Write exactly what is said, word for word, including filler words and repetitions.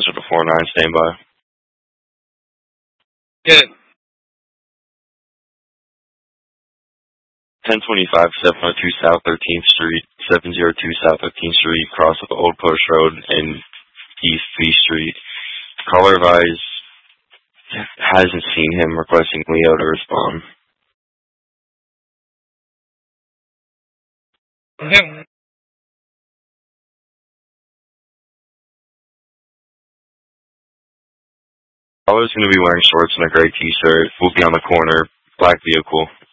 Desert to four nine, stand by. Good. ten twenty-five, seven oh two South thirteenth Street, seven oh two South thirteenth Street, cross of Old Post Road and East B Street. Caller advised hasn't seen him, requesting Leo to respond. Okay. Caller's going to be wearing shorts and a gray t-shirt. Will be on the corner, black vehicle.